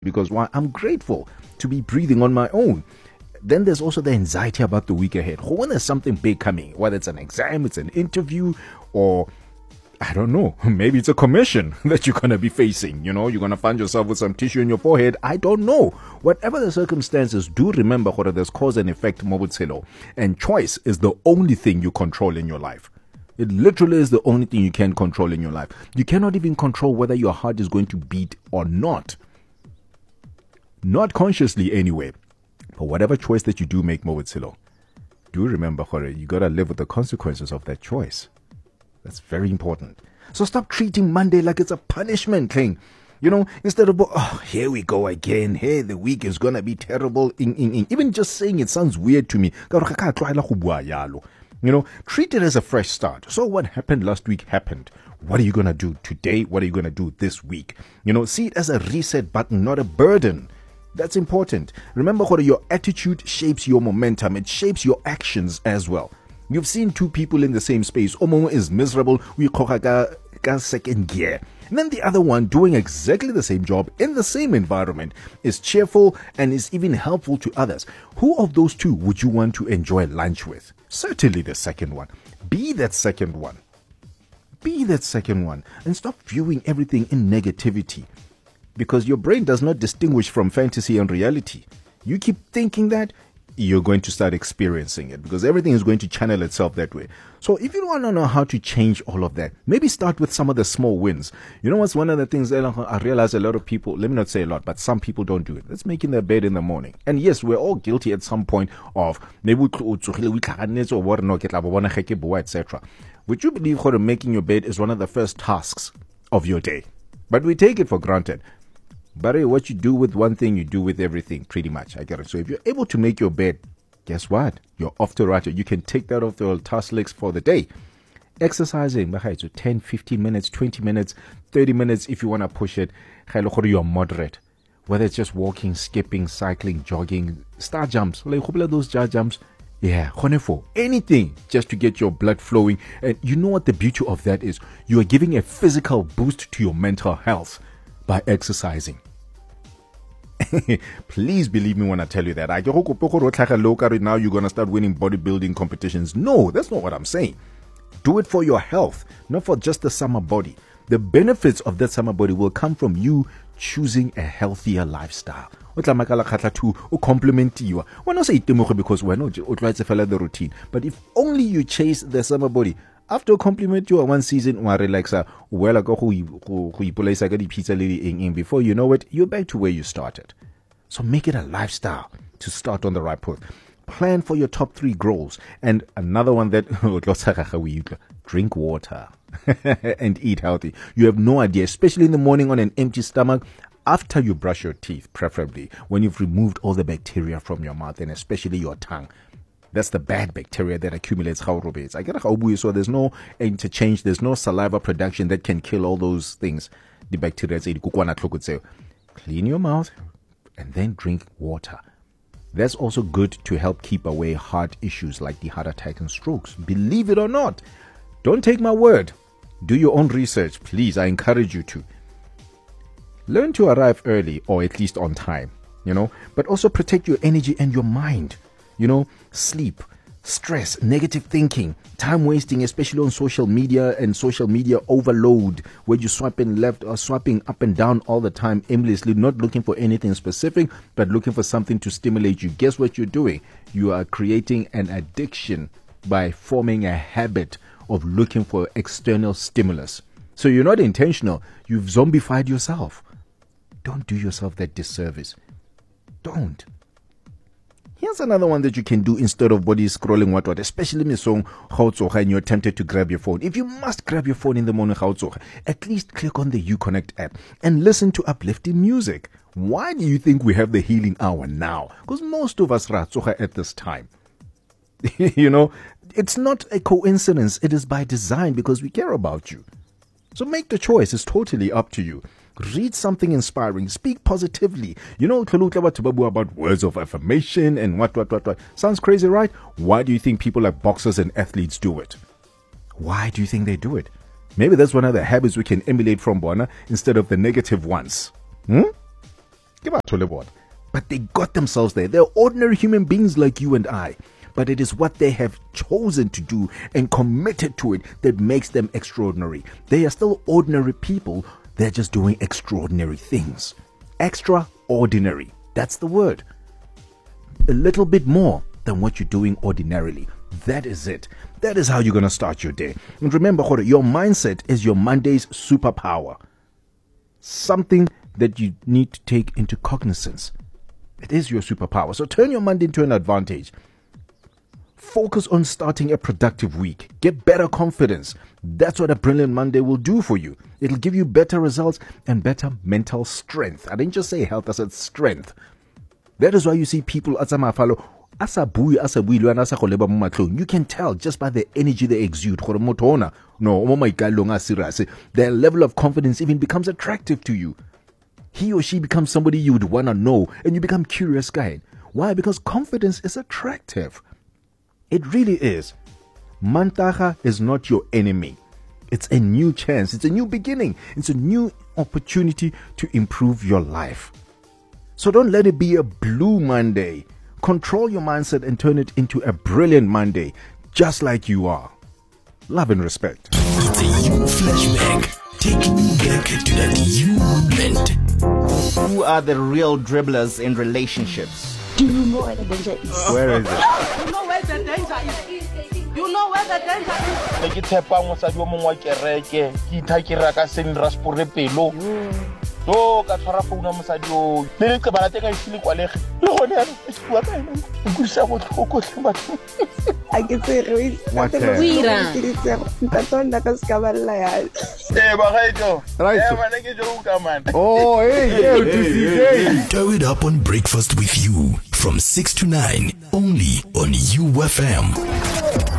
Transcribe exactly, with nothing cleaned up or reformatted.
because why? I'm grateful to be breathing on my own. Then there's also the anxiety about the week ahead. When there's something big coming, whether it's an exam, it's an interview, or I don't know, maybe it's a commission that you're going to be facing. You know, you're going to find yourself with some tissue in your forehead. I don't know. Whatever the circumstances, do remember what there's cause and effect, Mobutselo. And choice is the only thing you control in your life. It literally is the only thing you can control in your life. You cannot even control whether your heart is going to beat or not. Not consciously anyway. But whatever choice that you do make, Mobutselo, do remember, Hore, you got to live with the consequences of that choice. That's very important. So stop treating Monday like it's a punishment thing. You know, instead of, oh, here we go again. Hey, the week is going to be terrible. In, in, in. Even just saying it sounds weird to me. You know, treat it as a fresh start. So what happened last week happened. What are you going to do today? What are you going to do this week? You know, see it as a reset button, not a burden. That's important. Remember, your attitude shapes your momentum. It shapes your actions as well. You've seen two people in the same space. Omo is miserable. We ka second gear. And then the other one doing exactly the same job in the same environment is cheerful and is even helpful to others. Who of those two would you want to enjoy lunch with? Certainly the second one. Be that second one. Be that second one. And stop viewing everything in negativity. Because your brain does not distinguish from fantasy and reality. You keep thinking that, you're going to start experiencing it because everything is going to channel itself that way. So if you want to know how to change all of that, maybe start with some of the small wins. You know what's one of the things that I realize a lot of people, let me not say a lot, but some people don't do it. That's making their bed in the morning. And yes, we're all guilty at some point of maybe et cetera. Would you believe how making your bed is one of the first tasks of your day? But we take it for granted. But what you do with one thing, you do with everything, pretty much. I get it. So if you're able to make your bed, guess what? You're off to right. You can take that off the task list for the day. Exercising, so ten, fifteen minutes, twenty minutes, thirty minutes if you want to push it. You're moderate. Whether it's just walking, skipping, cycling, jogging, star jumps, like those jar jumps. Yeah, anything just to get your blood flowing. And you know what the beauty of that is? You are giving a physical boost to your mental health by exercising. Please believe me when I tell you that. Now you're going to start winning bodybuilding competitions. No, that's not what I'm saying. Do it for your health, not for just the summer body. The benefits of that summer body will come from you choosing a healthier lifestyle. To complement you. We're not saying because we're not the routine. But if only you chase the summer body, after compliment you one season, relaxa, well, before you know it, you're back to where you started. So make it a lifestyle to start on the right path. Plan for your top three goals. And another one that, drink water and eat healthy. You have no idea, especially in the morning on an empty stomach, after you brush your teeth, preferably, when you've removed all the bacteria from your mouth and especially your tongue. That's the bad bacteria that accumulates. I get a so there's no interchange, there's no saliva production that can kill all those things. The bacteria could say, clean your mouth and then drink water. That's also good to help keep away heart issues like the heart attack and strokes. Believe it or not. Don't take my word. Do your own research, please. I encourage you to. Learn to arrive early or at least on time, you know, but also protect your energy and your mind. You know, sleep, stress, negative thinking, time wasting, especially on social media and social media overload, where you're swiping left or swiping up and down all the time aimlessly, not looking for anything specific, but looking for something to stimulate you. Guess what you're doing? You are creating an addiction by forming a habit of looking for external stimulus. So you're not intentional. You've zombified yourself. Don't do yourself that disservice. Don't. Here's another one that you can do instead of body scrolling what what, especially me song how and you're tempted to grab your phone. If you must grab your phone in the morning, how at least click on the UConnect app and listen to uplifting music. Why do you think we have the healing hour now? Because most of us are at this time. You know, it's not a coincidence. It is by design because we care about you. So make the choice. It's totally up to you. Read something inspiring. Speak positively. You know, about words of affirmation and what, what, what, what. Sounds crazy, right? Why do you think people like boxers and athletes do it? Why do you think they do it? Maybe that's one of the habits we can emulate from Bona instead of the negative ones. Hmm? But they got themselves there. They're ordinary human beings like you and I. But it is what they have chosen to do and committed to it that makes them extraordinary. They are still ordinary people. They're just doing extraordinary things. Extraordinary. That's the word. A little bit more than what you're doing ordinarily. That is it. That is how you're going to start your day. And remember, your mindset is your Monday's superpower. Something that you need to take into cognizance. It is your superpower. So turn your Monday into an advantage. Focus on starting a productive week. Get better confidence. That's what a brilliant Monday will do for you. It'll give you better results and better mental strength. I didn't just say health, I said strength. That is why you see people at Samafalo, you can tell just by the energy they exude. No, their level of confidence even becomes attractive to you. He or she becomes somebody you would want to know, and you become curious guy. Why? Because confidence is attractive. It really is. Mantaga is not your enemy. It's a new chance. It's a new beginning. It's a new opportunity to improve your life. So don't let it be a blue Monday. Control your mindset and turn it into a brilliant Monday, just like you are. Love and respect. It's a you flashback, taking you back to that you moment. Who are the real dribblers in relationships? Do you know where the danger is? Where is it? You know where the danger is. You know where the danger is. Ke tshepa mosadi o mongwe wa kereke ke ithakira ka senraspore pelo do ka tshwara founa mosadi o le le ke bala teng a isile kwalege le gone ya ke bua ka ena o kusa go tlhoko tle batho a ke tsere What ke tsere ntatonda ka ska balla ya eh ba gaito Right. eh mana ke jo ka man Oh, hey, yeah, to see, hey. Throw it up on Breakfast with You from six to nine only on U F M.